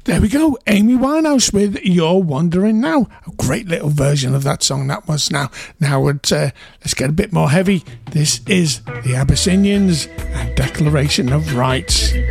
There we go, Amy Winehouse with You're Wondering Now. A great little version of that song that was. Now let's get a bit more heavy. This is the Abyssinians and Declaration of Rights.